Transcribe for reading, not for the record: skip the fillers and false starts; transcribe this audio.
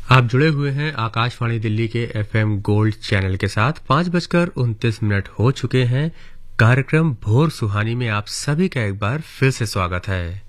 आप जुड़े हुए हैं आकाशवाणी दिल्ली के एफएम गोल्ड चैनल के साथ। 5:29 हो चुके हैं। कार्यक्रम भोर सुहानी में आप सभी का एक बार फिर से स्वागत है।